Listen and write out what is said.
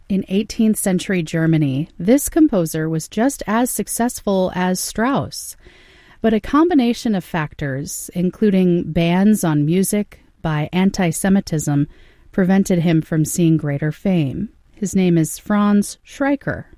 In 18th century Germany, this composer was just as successful as Strauss. But a combination of factors, including bans on music by anti-Semitism, prevented him from seeing greater fame. His name is Franz Schreiker.